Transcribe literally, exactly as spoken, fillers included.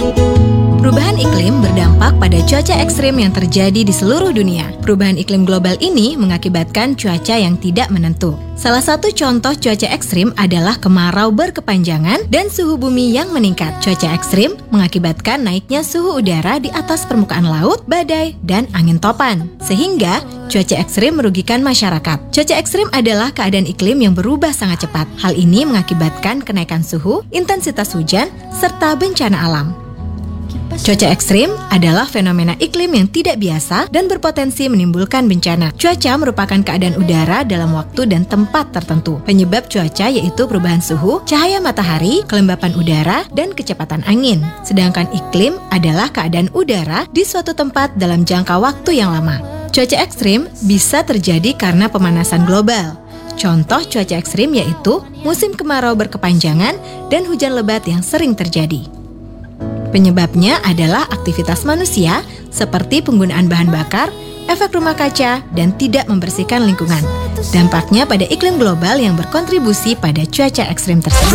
Perubahan iklim berdampak pada cuaca ekstrim yang terjadi di seluruh dunia. Perubahan iklim global ini mengakibatkan cuaca yang tidak menentu. Salah satu contoh cuaca ekstrim adalah kemarau berkepanjangan dan suhu bumi yang meningkat. Cuaca ekstrim mengakibatkan naiknya suhu udara di atas permukaan laut, badai, dan angin topan. Sehingga cuaca ekstrim merugikan masyarakat. Cuaca ekstrim adalah keadaan iklim yang berubah sangat cepat. Hal ini mengakibatkan kenaikan suhu, intensitas hujan, serta bencana alam. Cuaca ekstrim adalah fenomena iklim yang tidak biasa dan berpotensi menimbulkan bencana. Cuaca merupakan keadaan udara dalam waktu dan tempat tertentu. Penyebab cuaca yaitu perubahan suhu, cahaya matahari, kelembapan udara, dan kecepatan angin. Sedangkan iklim adalah keadaan udara di suatu tempat dalam jangka waktu yang lama. Cuaca ekstrim bisa terjadi karena pemanasan global. Contoh cuaca ekstrim yaitu musim kemarau berkepanjangan dan hujan lebat yang sering terjadi. Penyebabnya adalah aktivitas manusia seperti penggunaan bahan bakar, efek rumah kaca, dan tidak membersihkan lingkungan. Dampaknya pada iklim global yang berkontribusi pada cuaca ekstrim tersebut.